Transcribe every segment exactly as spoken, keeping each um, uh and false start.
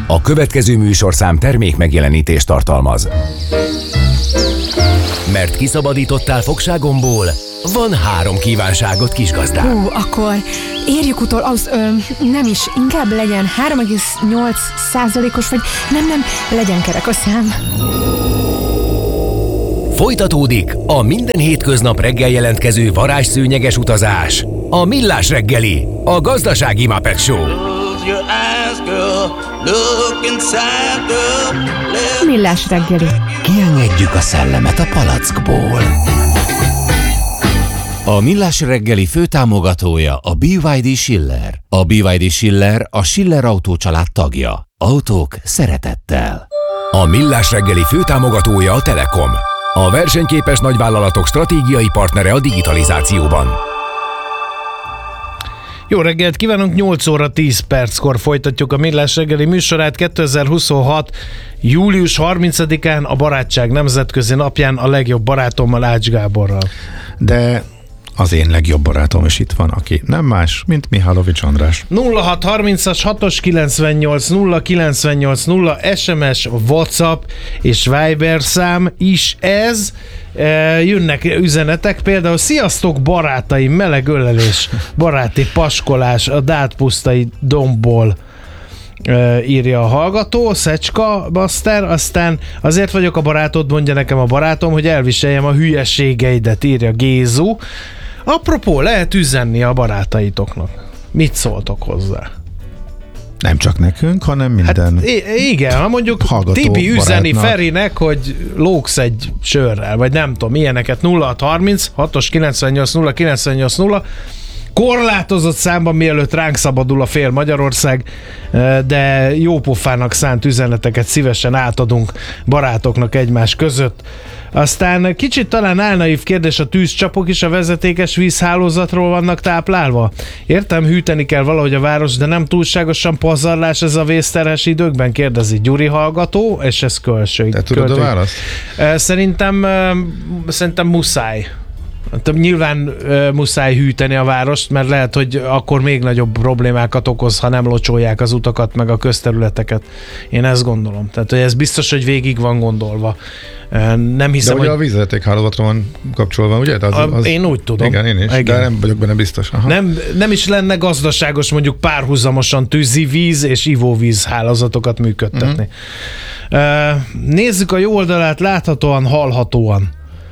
A következő műsorszám termék megjelenítést tartalmaz. Mert kiszabadítottál fogságomból, van három kívánságot, kisgazdám. Hú, akkor érjük utol, az, ö, nem is, inkább legyen három egész nyolc százalékos, vagy nem, nem, legyen kerek a szám. Folytatódik a minden hétköznap reggel jelentkező varázsszőnyeges utazás. A Millás reggeli, a gazdasági Muppet Show. Millás reggeli. Kiengedjük a szellemet a palackból. A Millás reggeli főtámogatója a bé vé dé Schiller. A bé vé dé Schiller a Schiller Autó család tagja. Autók szeretettel. A Millás reggeli főtámogatója a Telekom. A versenyképes nagyvállalatok stratégiai partnere a digitalizációban. Jó reggelt kívánunk, nyolc óra tíz perckor folytatjuk a Millás reggeli műsorát kétezer-huszonhat. július harmincadikán, a Barátság Nemzetközi Napján a legjobb barátommal, Ács Gáborral. De az én legjobb barátom is itt van, aki nem más, mint Mihálovics András. nulla hat harmincas hatos kilencvennyolc nulla kilencvennyolc nulla es em es, WhatsApp és Viber szám is ez. E, jönnek üzenetek, például sziasztok barátaim, meleg ölelés, baráti paskolás a Dátpusztai dombból, e, írja a hallgató, Szecska Master, aztán azért vagyok a barátod, mondja nekem a barátom, hogy elviseljem a hülyeségeidet, írja Gézu. Apropó, lehet üzenni a barátaitoknak. Mit szóltok hozzá? Nem csak nekünk, hanem minden. Hát igen, ha mondjuk Tibi üzeni Ferinek, hogy lógsz egy sörrel, vagy nem tudom, ilyeneket. Nulla hat harminc hatos kilencvennyolc nulla kilencvennyolc nulla, korlátozott számban, mielőtt ránk szabadul a fél Magyarország, de jópofának szánt üzeneteket szívesen átadunk barátoknak egymás között. Aztán kicsit talán álnaív kérdés, a tűzcsapok is a vezetékes vízhálózatról vannak táplálva? Értem, hűteni kell valahogy a város, de nem túlságosan pazarlás ez a vészterhes időkben? Kérdezi Gyuri hallgató, és ez költség. Te tudod a választ? Szerintem, szerintem muszáj. Nyilván uh, muszáj hűteni a várost, mert lehet, hogy akkor még nagyobb problémákat okoz, ha nem locsolják az utakat, meg a közterületeket. Én ezt gondolom. Tehát, hogy ez biztos, hogy végig van gondolva. Uh, nem hiszem, de ugye hogy... a vízvezetékhálózatra van kapcsolva, ugye? Az, az... Én úgy tudom. Igen, én is, igen. De nem vagyok benne biztos. Aha. Nem, nem is lenne gazdaságos mondjuk párhuzamosan tűzi víz és ivóvíz hálózatokat működtetni. Uh-huh. Uh, nézzük a jó oldalát, láthatóan, hallhatóan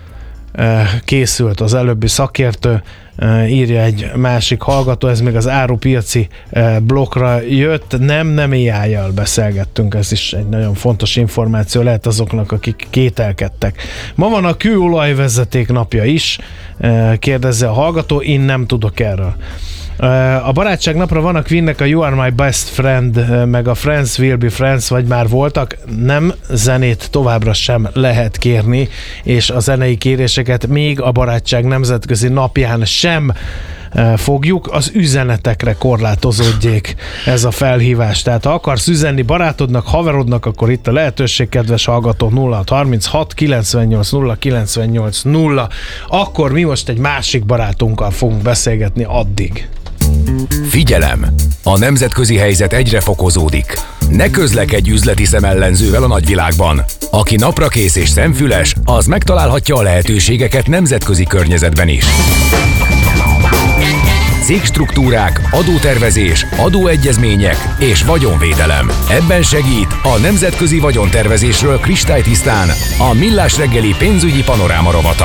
készült az előbbi szakértő, írja egy másik hallgató, ez még az árupiaci blokkra jött, nem, nem á í-jal beszélgettünk, ez is egy nagyon fontos információ lehet azoknak, akik kételkedtek. Ma van a kőolajvezeték napja is, kérdezze a hallgató, én nem tudok erről. A barátság napra van a Queennek a You Are My Best Friend, meg a Friends Will Be Friends, vagy már voltak, nem, zenét továbbra sem lehet kérni, és a zenei kéréseket még a barátság nemzetközi napján sem fogjuk, az üzenetekre korlátozódjék ez a felhívás. Tehát ha akarsz üzenni barátodnak, haverodnak, akkor itt a lehetőség, kedves hallgató, nulla hat harminc hat kilencvennyolc nulla kilencvennyolc nulla. Akkor mi most egy másik barátunkkal fogunk beszélgetni addig. Figyelem! A nemzetközi helyzet egyre fokozódik. Ne közlekedj üzleti szemellenzővel a nagyvilágban. Aki naprakész és szemfüles, az megtalálhatja a lehetőségeket nemzetközi környezetben is. Cégstruktúrák, adótervezés, adóegyezmények és vagyonvédelem. Ebben segít a nemzetközi vagyontervezésről kristálytisztán a Millás reggeli pénzügyi panoráma rovata.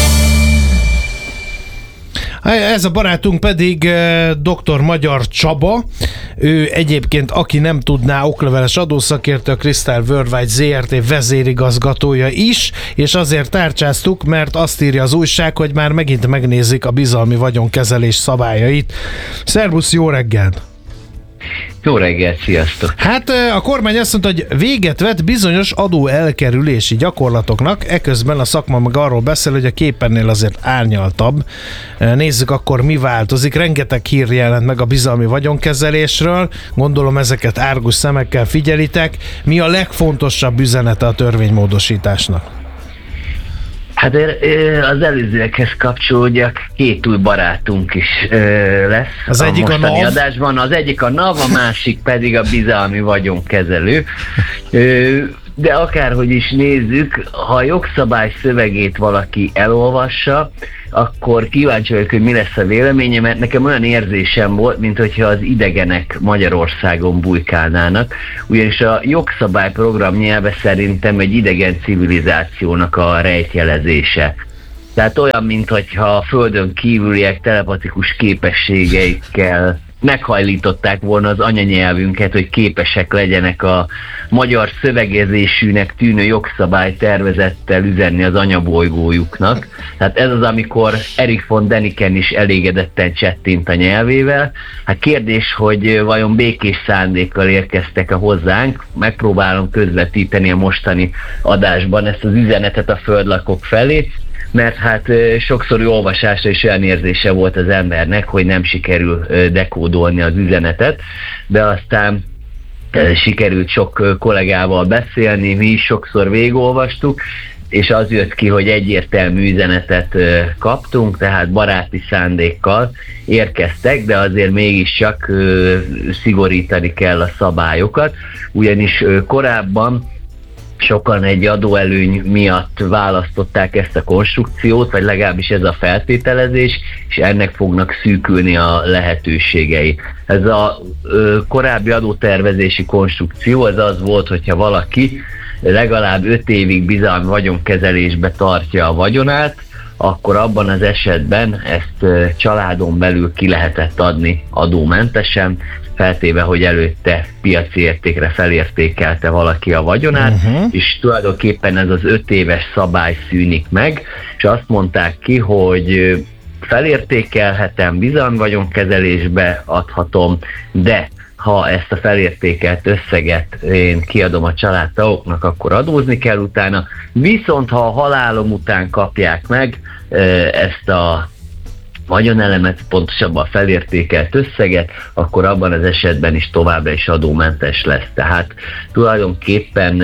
Ez a barátunk pedig dr. Magyar Csaba, ő egyébként, aki nem tudná, okleveles adószakértő, a Crystal Worldwide zé er té vezérigazgatója is, és azért tárcsáztuk, mert azt írja az újság, hogy már megint megnézik a bizalmi vagyonkezelés szabályait. Szervusz, jó reggelt! Jó reggelt, sziasztok! Hát a kormány azt mondta, hogy véget vet bizonyos adó elkerülési gyakorlatoknak, eközben a szakma meg arról beszél, hogy a képernél azért árnyaltabb. Nézzük akkor, mi változik. Rengeteg hír jelent meg a bizalmi vagyonkezelésről, gondolom ezeket árgus szemekkel figyelitek. Mi a legfontosabb üzenete a törvénymódosításnak? Hát az előzőekhez kapcsolódjak, két új barátunk is lesz az a egyik mostani a NAV. adásban. Az egyik a NAV, a másik pedig a bizalmi vagyonkezelő. De akárhogy is nézzük, ha a jogszabály szövegét valaki elolvassa, akkor kíváncsi vagyok, hogy mi lesz a véleménye, mert nekem olyan érzésem volt, mint hogyha az idegenek Magyarországon bujkálnának, ugyanis a jogszabály program nyelve szerintem egy idegen civilizációnak a rejtjelezése. Tehát olyan, mintha a földön kívüliek telepatikus képességeikkel meghajlították volna az anyanyelvünket, hogy képesek legyenek a magyar szövegezésűnek tűnő jogszabálytervezettel üzenni az anyabolygójuknak. Tehát ez az, amikor Erik von Däniken is elégedetten csettint a nyelvével. Hát kérdés, hogy vajon békés szándékkal érkeztek-e hozzánk. Megpróbálom közvetíteni a mostani adásban ezt az üzenetet a földlakók felé, mert hát sokszor olvasásra is olyan érzése volt az embernek, hogy nem sikerül dekódolni az üzenetet, de aztán sikerült sok kollégával beszélni, mi is sokszor végigolvastuk, és az jött ki, hogy egyértelmű üzenetet kaptunk, tehát baráti szándékkal érkeztek, de azért mégiscsak szigorítani kell a szabályokat, ugyanis korábban sokan egy adóelőny miatt választották ezt a konstrukciót, vagy legalábbis ez a feltételezés, és ennek fognak szűkülni a lehetőségei. Ez a ö, korábbi adótervezési konstrukció, ez az volt, hogyha valaki legalább öt évig bizalmi vagyonkezelésbe tartja a vagyonát, akkor abban az esetben ezt családon belül ki lehetett adni adómentesen, feltéve, hogy előtte piaci értékre felértékelte valaki a vagyonát, uh-huh. és tulajdonképpen ez az öt éves szabály szűnik meg, és azt mondták ki, hogy felértékelhetem, bizalmi vagyonkezelésbe adhatom, de ha ezt a felértékelt összeget én kiadom a családtagoknak, akkor adózni kell utána, viszont ha a halálom után kapják meg ezt a vagyonelemet, pontosabban a felértékelt összeget, akkor abban az esetben is továbbra is adómentes lesz. Tehát tulajdonképpen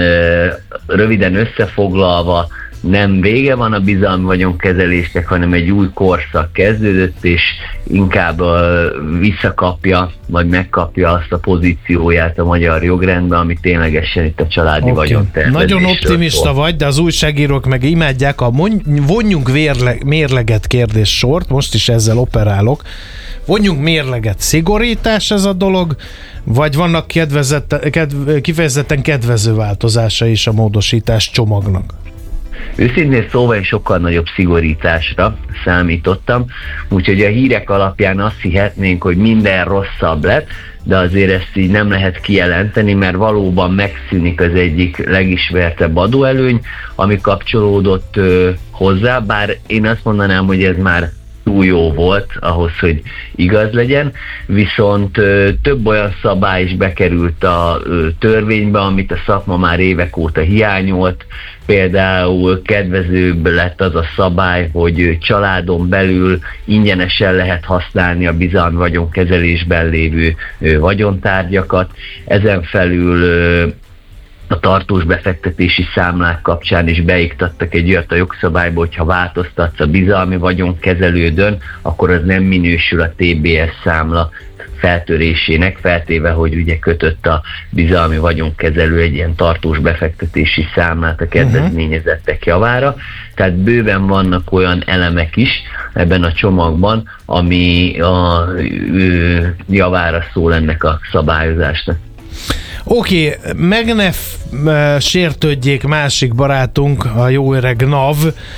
röviden összefoglalva nem vége van a bizalmi vagyonkezelésnek, hanem egy új korszak kezdődött, és inkább visszakapja, vagy megkapja azt a pozícióját a magyar jogrendben, ami ténylegesen itt a családi okay. vagyontervezésről. Nagyon optimista szól. Vagy, de az újságírók meg imádják a vonjunk vérle, mérleget kérdés sort, most is ezzel operálok. Vonjunk mérleget, szigorítás ez a dolog, vagy vannak kedvezett, kedv, kifejezetten kedvező változása is a módosítás csomagnak? Őszintén szóval én sokkal nagyobb szigorításra számítottam, úgyhogy a hírek alapján azt hihetnénk, hogy minden rosszabb lett, de azért ezt így nem lehet kijelenteni, mert valóban megszűnik az egyik legismertebb adóelőny, ami kapcsolódott ö, hozzá, bár én azt mondanám, hogy ez már túl jó volt ahhoz, hogy igaz legyen, viszont ö, több olyan szabály is bekerült a ö, törvénybe, amit a szakma már évek óta hiányolt. Például kedvezőbb lett az a szabály, hogy családon belül ingyenesen lehet használni a bizalmi vagyonkezelésben lévő ö, vagyontárgyakat. Ezen felül ö, a tartós befektetési számlák kapcsán is beiktattak egy olyat a jogszabályba, hogyha változtatsz a bizalmi vagyonkezelődön, akkor az nem minősül a té bé es számla feltörésének, feltéve, hogy ugye kötött a bizalmi vagyonkezelő egy ilyen tartós befektetési számlát a kedvezményezettek javára. Tehát bőven vannak olyan elemek is ebben a csomagban, ami a ö, javára szól ennek a szabályozásnak. Oké, okay, meg ne f- sértődjék másik barátunk, a jó öreg NAV.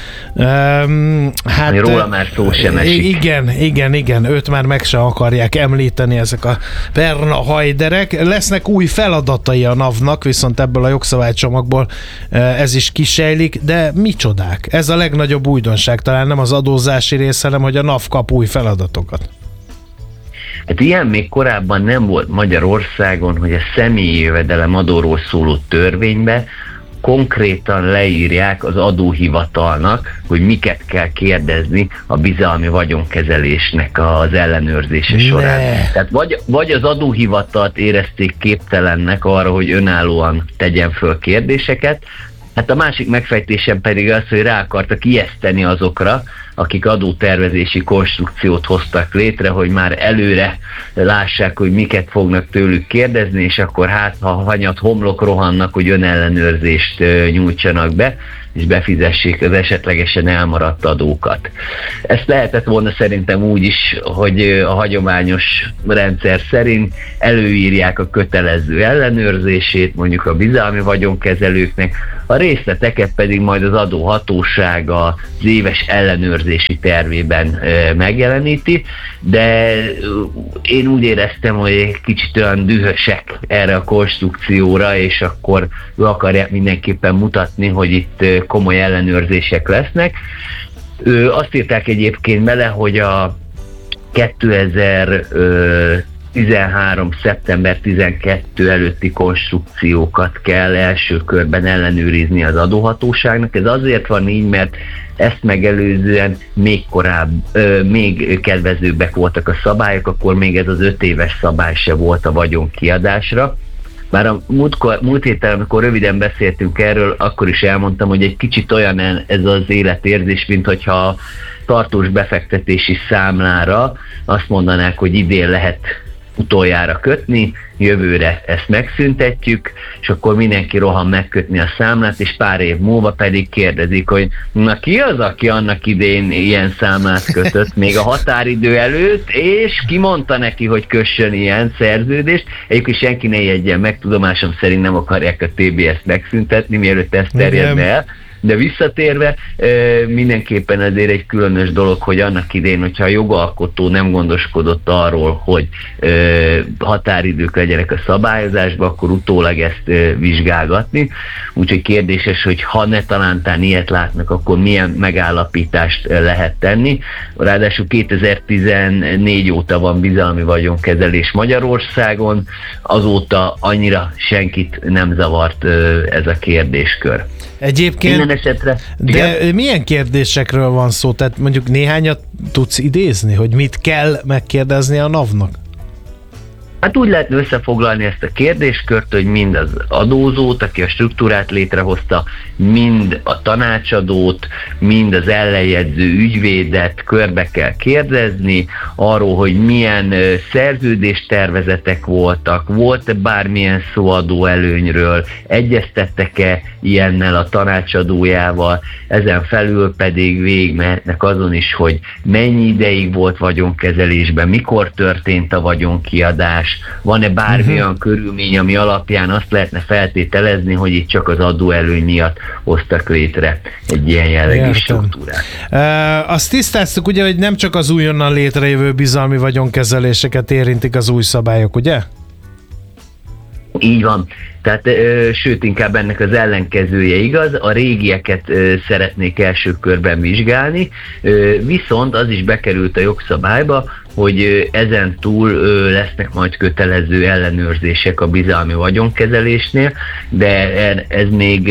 Um, hát, róla már szó sem esik. Igen, igen, igen, őt már meg sem akarják említeni ezek a perna hajderek. Lesznek új feladatai a NAV-nak, viszont ebből a jogszabálycsomagból ez is kisejlik, de micsodák? Ez a legnagyobb újdonság, talán nem az adózási rész, hanem hogy a NAV kap új feladatokat. Hát ilyen még korábban nem volt Magyarországon, hogy a személyi jövedelem adóról szóló törvénybe konkrétan leírják az adóhivatalnak, hogy miket kell kérdezni a bizalmi vagyonkezelésnek az ellenőrzése során. Ne. Tehát vagy, vagy az adóhivatalt érezték képtelennek arra, hogy önállóan tegyen föl kérdéseket, Hát a másik megfejtésem pedig az, hogy rá akartak ijeszteni azokra, akik adótervezési konstrukciót hoztak létre, hogy már előre lássák, hogy miket fognak tőlük kérdezni, és akkor hát, ha hanyat homlok rohannak, hogy önellenőrzést nyújtsanak be, és befizessék az esetlegesen elmaradt adókat. Ezt lehetett volna szerintem úgy is, hogy a hagyományos rendszer szerint előírják a kötelező ellenőrzését, mondjuk a bizalmi vagyonkezelőknek, a részleteket pedig majd az adóhatóság az éves ellenőrzési tervében megjeleníti, de én úgy éreztem, hogy egy kicsit olyan dühösek erre a konstrukcióra, és akkor akarják mindenképpen mutatni, hogy itt komoly ellenőrzések lesznek. Azt írták egyébként bele, hogy a kétezer-tizenhárom. szeptember tizenkettő előtti konstrukciókat kell első körben ellenőrizni az adóhatóságnak. Ez azért van így, mert ezt megelőzően még korább, még kedvezőbbek voltak a szabályok, akkor még ez az öt éves szabály se volt a vagyonkiadásra. Bár a múltkor, múlt héten, amikor röviden beszéltünk erről, akkor is elmondtam, hogy egy kicsit olyan ez az életérzés, mint hogyha a tartós befektetési számlára azt mondanák, hogy idén lehet utoljára kötni, jövőre ezt megszüntetjük, és akkor mindenki rohan megkötni a számlát, és pár év múlva pedig kérdezik, hogy na ki az, aki annak idén ilyen számlát kötött még a határidő előtt, és ki mondta neki, hogy kössön ilyen szerződést. Egyébként senki ne jegyen meg, tudomásom szerint nem akarják a té bé es-t megszüntetni, mielőtt ezt terjedne el. De visszatérve, mindenképpen ezért egy különös dolog, hogy annak idején, hogyha a jogalkotó nem gondoskodott arról, hogy határidők legyenek a szabályozásban, akkor utólag ezt vizsgálgatni. Úgyhogy kérdéses, hogy ha ne talántán ilyet látnak, akkor milyen megállapítást lehet tenni. Ráadásul kétezer-tizennégy óta van bizalmi vagyonkezelés Magyarországon, azóta annyira senkit nem zavart ez a kérdéskör. Egyébként, esetre, de igen? Milyen kérdésekről van szó? Tehát mondjuk néhányat tudsz idézni, hogy mit kell megkérdezni a NAV-nak? Hát úgy lehetne összefoglalni ezt a kérdéskört, hogy mind az adózót, aki a struktúrát létrehozta, mind a tanácsadót, mind az ellenjegyző ügyvédet körbe kell kérdezni arról, hogy milyen szerződéstervezetek voltak, volt-e bármilyen szó adóelőnyről, egyeztettek-e ilyennel a tanácsadójával, ezen felül pedig végigmehetnek azon is, hogy mennyi ideig volt vagyonkezelésben, mikor történt a vagyonkiadás, van-e bármilyen uh-huh. körülmény, ami alapján azt lehetne feltételezni, hogy itt csak az adóelőny miatt hoztak létre egy ilyen jellegű struktúrát. E, azt tisztáztuk ugye, hogy nem csak az újonnan létrejövő bizalmi vagyonkezeléseket érintik az új szabályok, ugye? Így van. Tehát, ö, sőt, inkább ennek az ellenkezője igaz, a régieket ö, szeretnék első körben vizsgálni, ö, viszont az is bekerült a jogszabályba, hogy ö, ezen túl ö, lesznek majd kötelező ellenőrzések a bizalmi vagyonkezelésnél, de ez még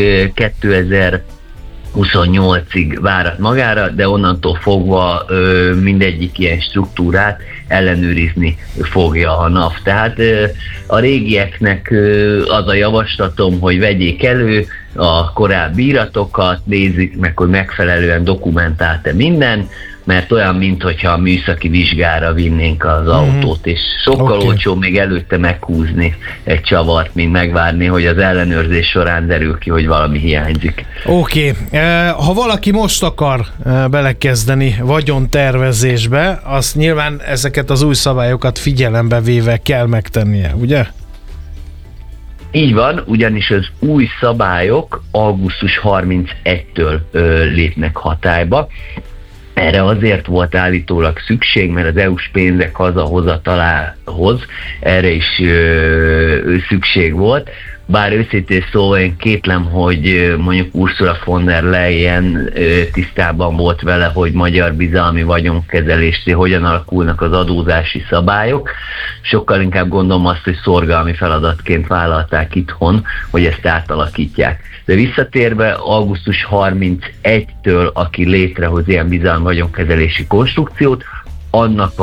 kétezer-huszonnyolcig várat magára, de onnantól fogva ö, mindegyik ilyen struktúrát ellenőrizni fogja a NAV. Tehát ö, a régieknek ö, az a javaslatom, hogy vegyék elő a korábbi iratokat, nézzük meg, hogy megfelelően dokumentált-e minden, mert olyan, mintha a műszaki vizsgára vinnénk az mm-hmm. autót, és sokkal okay. olcsó még előtte meghúzni egy csavart, mint megvárni, hogy az ellenőrzés során derül ki, hogy valami hiányzik. Oké. Okay. Ha valaki most akar belekezdeni vagyontervezésbe, azt nyilván ezeket az új szabályokat figyelembe véve kell megtennie, ugye? Így van, ugyanis az új szabályok augusztus harmincegyedikétől ö, lépnek hatályba. Erre azért volt állítólag szükség, mert az é u-s pénzek hazahozatalához erre is ö, szükség volt. Bár őszintén szóval én kétlem, hogy mondjuk Ursula von der Leyen tisztában volt vele, hogy magyar bizalmi vagyonkezelésnél hogyan alakulnak az adózási szabályok. Sokkal inkább gondolom azt, hogy szorgalmi feladatként vállalták itthon, hogy ezt átalakítják. De visszatérve, augusztus harmincegyedikétől, aki létrehoz ilyen bizalmi vagyonkezelési konstrukciót, annak a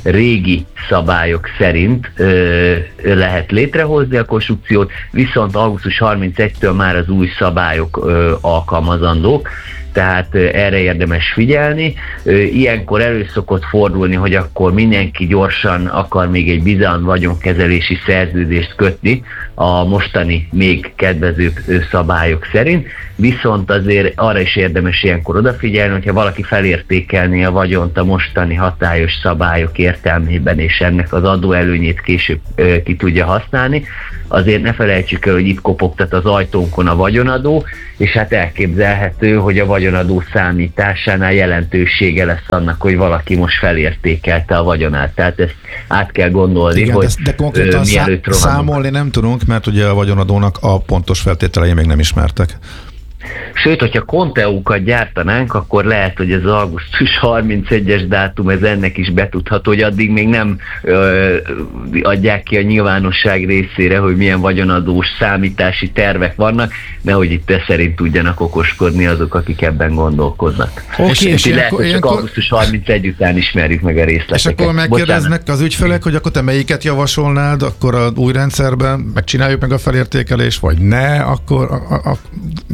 régi szabályok szerint ö, lehet létrehozni a konstrukciót, viszont augusztus harmincegyedikétől már az új szabályok ö, alkalmazandók, tehát erre érdemes figyelni. Ilyenkor elő szokott fordulni, hogy akkor mindenki gyorsan akar még egy bizalmi vagyonkezelési szerződést kötni a mostani még kedvezőbb szabályok szerint, viszont azért arra is érdemes ilyenkor odafigyelni, hogyha valaki felértékelné a vagyont a mostani hatályos szabályok értelmében, és ennek az adóelőnyét később ki tudja használni, azért ne felejtsük el, hogy itt kopogtat az ajtónkon a vagyonadó, és hát elképzelhető, hogy a vagyonadó számításánál jelentősége lesz annak, hogy valaki most felértékelte a vagyonát. Tehát ezt át kell gondolni, igen, hogy de, de konkrétan ö, mielőtt szá- számolni nem tudunk, mert ugye a vagyonadónak a pontos feltételei még nem ismertek. Sőt, hogyha konteókat gyártanánk, akkor lehet, hogy ez az augusztus harmincegyedikés dátum, ez ennek is betudható, hogy addig még nem ö, adják ki a nyilvánosság részére, hogy milyen vagyonadós számítási tervek vannak, nehogy itt e szerint tudjanak okoskodni azok, akik ebben gondolkoznak. Okay, és, és lehet, ilyenkor, hogy csak augusztus harmincegyedike után ismerjük meg a részleteket. És akkor megkérdeznek az ügyfelek, hogy akkor te melyiket javasolnád, akkor az új rendszerben megcsináljuk meg a felértékelést, vagy ne, akkor a, a, a,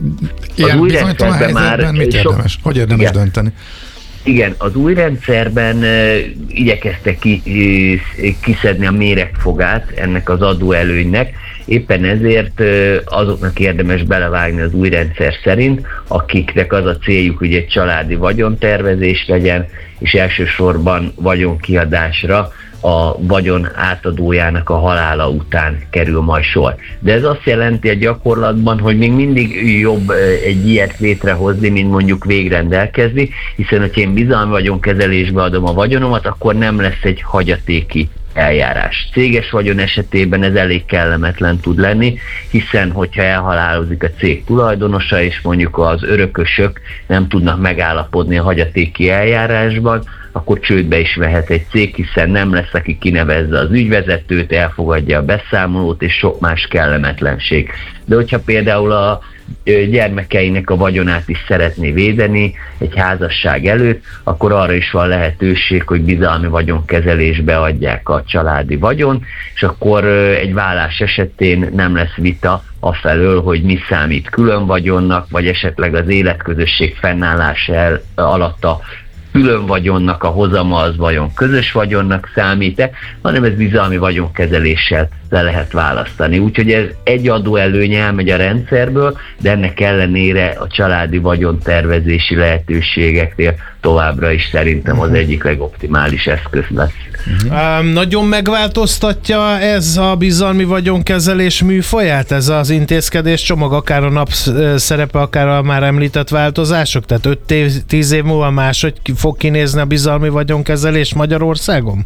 ilyen bizonytalan helyzetben mit sok, érdemes? Hogy érdemes igen. dönteni? Igen, az új rendszerben uh, igyekeztek ki, uh, kiszedni a méregfogát ennek az adóelőnynek, éppen ezért uh, azoknak érdemes belevágni az új rendszer szerint, akiknek az a céljuk, hogy egy családi vagyontervezés legyen, és elsősorban vagyonkiadásra a vagyon átadójának a halála után kerül majd sor. De ez azt jelenti a gyakorlatban, hogy még mindig jobb egy ilyet létrehozni, mint mondjuk végrendelkezni, hiszen hogyha én bizalmi vagyonkezelésbe adom a vagyonomat, akkor nem lesz egy hagyatéki eljárás. Céges vagyon esetében ez elég kellemetlen tud lenni, hiszen hogyha elhalálozik a cég tulajdonosa, és mondjuk az örökösök nem tudnak megállapodni a hagyatéki eljárásban, akkor csődbe is vehet egy cég, hiszen nem lesz, aki kinevezze az ügyvezetőt, elfogadja a beszámolót, és sok más kellemetlenség. De hogyha például a gyermekeinek a vagyonát is szeretné védeni egy házasság előtt, akkor arra is van lehetőség, hogy bizalmi vagyonkezelésbe adják a családi vagyon, és akkor egy vállás esetén nem lesz vita afelől, hogy mi számít külön vagyonnak, vagy esetleg az életközösség fennállása el, alatt a külön vagyonnak a hozama az vajon közös vagyonnak számít-e, hanem ez bizalmi vagyonkezeléssel le lehet választani. Úgyhogy ez egy adóelőny elmegy a rendszerből, de ennek ellenére a családi vagyontervezési lehetőségeknél továbbra is szerintem az egyik legoptimális eszköz lesz. Uh-huh. Um, nagyon megváltoztatja ez a bizalmi vagyonkezelés műfaját, ez az intézkedés csomag, akár a nap szerepe, akár a már említett változások? Tehát öt-tíz év múlva máshogy fog kinézni a bizalmi vagyonkezelés Magyarországon?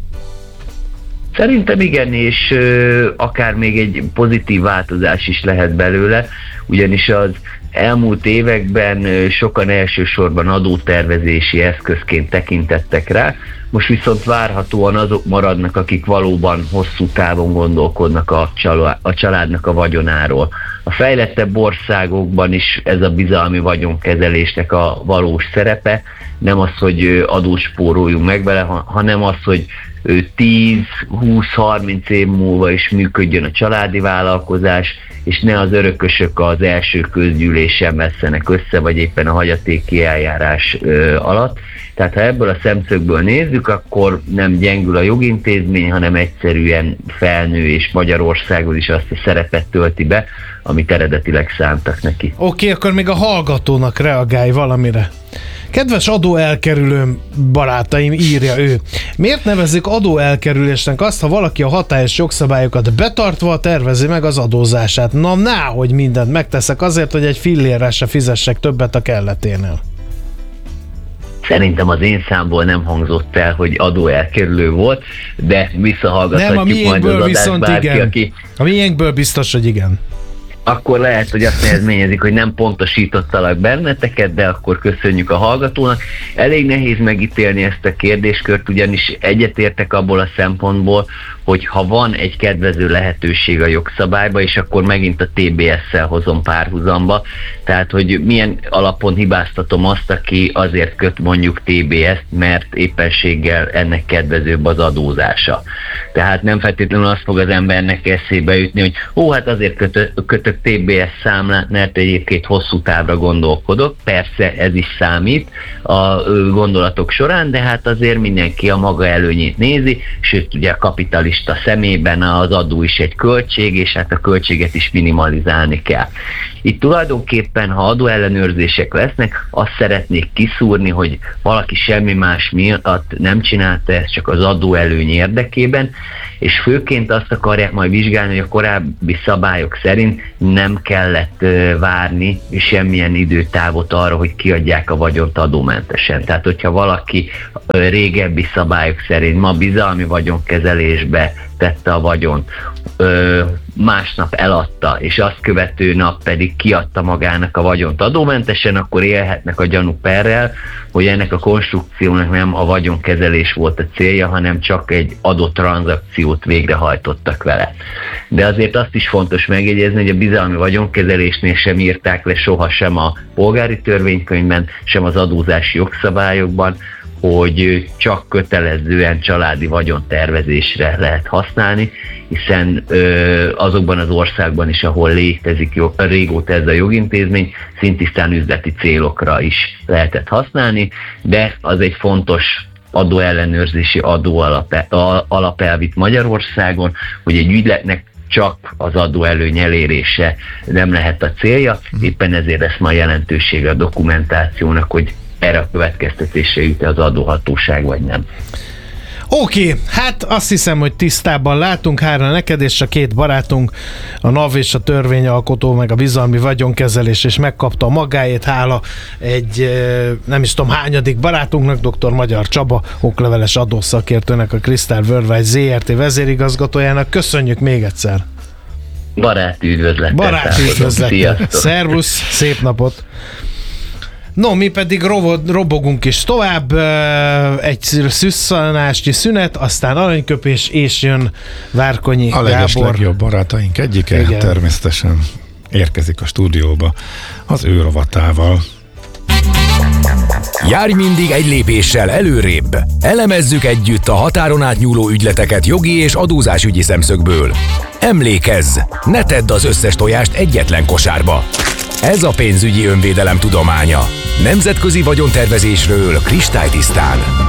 Szerintem igen, és ö, akár még egy pozitív változás is lehet belőle, ugyanis az elmúlt években ö, sokan elsősorban adótervezési eszközként tekintettek rá, most viszont várhatóan azok maradnak, akik valóban hosszú távon gondolkodnak a, csalá- a családnak a vagyonáról. A fejlettebb országokban is ez a bizalmi vagyonkezelésnek a valós szerepe, nem az, hogy adót spóroljunk meg vele, hanem az, hogy tíz-húsz-harminc év múlva is működjön a családi vállalkozás, és ne az örökösök az első közgyűlésen vesszenek össze, vagy éppen a hagyatéki eljárás ö, alatt. Tehát ha ebből a szemszögből nézzük, akkor nem gyengül a jogintézmény, hanem egyszerűen felnő, és Magyarországon is azt a szerepet tölti be, amit eredetileg szántak neki. Oké, okay, akkor még a hallgatónak reagálj valamire. Kedves adóelkerülő barátaim, írja ő. Miért nevezik adóelkerülésnek azt, ha valaki a hatályos jogszabályokat betartva tervezi meg az adózását? Na, náhogy mindent megteszek azért, hogy egy fillérre se fizessek többet a kelleténél. Szerintem az én számból nem hangzott el, hogy adóelkerülő volt, de visszahallgathatjuk majd az adást bárki, igen. aki... A miénkből biztos, hogy igen. Akkor lehet, hogy azt nehezményezik, hogy nem pontosítottalak benneteket, de akkor köszönjük a hallgatónak. Elég nehéz megítélni ezt a kérdéskört, ugyanis egyetértek abból a szempontból, hogy ha van egy kedvező lehetőség a jogszabályba, és akkor megint a té bé es-szel hozom párhuzamba, Tehát, hogy milyen alapon hibáztatom azt, aki azért köt mondjuk té bé est, mert éppenséggel ennek kedvezőbb az adózása. Tehát nem feltétlenül azt fog az embernek eszébe jutni, hogy ó, hát azért kötök, kötök té bé es számlát, mert egyébként hosszú távra gondolkodok. Persze ez is számít a gondolatok során, de hát azért mindenki a maga előnyét nézi, sőt ugye a kapitalista szemében az adó is egy költség, és hát a költséget is minimalizálni kell. Itt tulajdonképpen, ha adóellenőrzések lesznek, azt szeretnék kiszúrni, hogy valaki semmi más miatt nem csinálta ezt csak az adóelőny érdekében, és főként azt akarják majd vizsgálni, hogy a korábbi szabályok szerint nem kellett várni semmilyen időtávot arra, hogy kiadják a vagyont adómentesen. Tehát, hogyha valaki régebbi szabályok szerint ma bizalmi vagyonkezelésbe tette a vagyont, másnap eladta, és azt követő nap pedig kiadta magának a vagyont adómentesen, akkor élhetnek a gyanúperrel, hogy ennek a konstrukciónak nem a vagyonkezelés volt a célja, hanem csak egy adott tranzakciót végrehajtottak vele. De azért azt is fontos megjegyezni, hogy a bizalmi vagyonkezelésnél sem írták le soha sem a polgári törvénykönyvben, sem az adózási jogszabályokban, hogy csak kötelezően családi vagyontervezésre lehet használni, hiszen ö, azokban az országban is, ahol létezik jog, régóta ez a jogintézmény, szintisztán üzleti célokra is lehetett használni, de az egy fontos adóellenőrzési adó alapelv itt Magyarországon, hogy egy ügyletnek csak az adóelőny elérése nem lehet a célja, éppen ezért lesz ma jelentősége a dokumentációnak, hogy erre a következtetésre jut az adóhatóság, vagy nem. Oké, okay, hát azt hiszem, hogy tisztában látunk, hára neked és a két barátunk, a NAV és a törvényalkotó, meg a bizalmi vagyonkezelés, és megkapta a magáét, hála egy nem is tudom hányadik barátunknak, dr. Magyar Csaba, okleveles adószakértőnek, a Crystal Worldwide zé er té vezérigazgatójának. Köszönjük még egyszer! Baráti üdvözlettel! Baráti üdvözlettel! Szervusz, szép napot! No, mi pedig robod, robogunk is tovább, egy szüsszanásti szünet, aztán aranyköpés, és jön Várkonyi a Gábor. A legjobb barátaink egyike, igen. Természetesen érkezik a stúdióba az ő rovatával. Járj mindig egy lépéssel előrébb. Elemezzük együtt a határon átnyúló ügyleteket jogi és adózásügyi szemszögből. Emlékezz, ne tedd az összes tojást egyetlen kosárba. Ez a pénzügyi önvédelem tudománya. Nemzetközi vagyontervezésről kristálytisztán.